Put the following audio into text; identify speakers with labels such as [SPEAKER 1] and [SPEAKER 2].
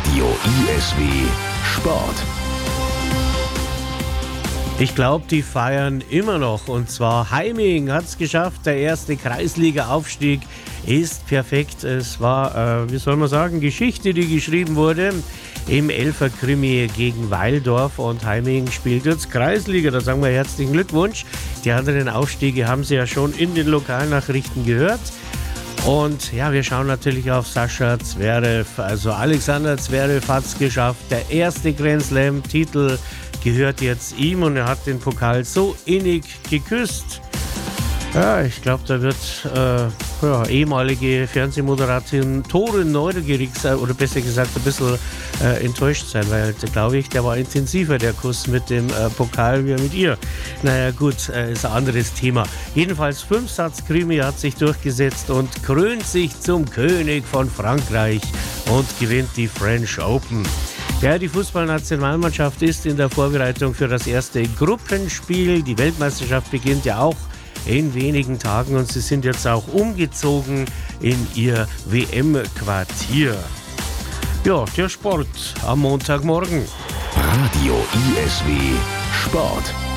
[SPEAKER 1] Radio ISW Sport.
[SPEAKER 2] Ich glaube, die feiern immer noch. Und zwar Heiming hat es geschafft. Der erste Kreisliga-Aufstieg ist perfekt. Es war, wie soll man sagen, Geschichte, die geschrieben wurde im Elfer-Krimi gegen Weildorf. Und Heiming spielt jetzt Kreisliga. Da sagen wir herzlichen Glückwunsch. Die anderen Aufstiege haben Sie ja schon in den Lokalnachrichten gehört. Und ja, wir schauen natürlich auf Sascha Zverev. Also Alexander Zverev hat es geschafft. Der erste Grand Slam-Titel gehört jetzt ihm und er hat den Pokal so innig geküsst. Ja, ich glaube, da wird ehemalige Fernsehmoderatorin Tore Neugieriger sein, oder besser gesagt ein bisschen enttäuscht sein, weil, glaube ich, der war intensiver, der Kuss mit dem Pokal, wie mit ihr. Naja gut, ist ein anderes Thema. Jedenfalls 5-Satz-Krimi hat sich durchgesetzt und krönt sich zum König von Frankreich und gewinnt die French Open. Ja, die Fußballnationalmannschaft ist in der Vorbereitung für das erste Gruppenspiel. Die Weltmeisterschaft beginnt ja auch in wenigen Tagen und sie sind jetzt auch umgezogen in ihr WM-Quartier. Ja, der Sport am Montagmorgen.
[SPEAKER 1] Radio ISW Sport.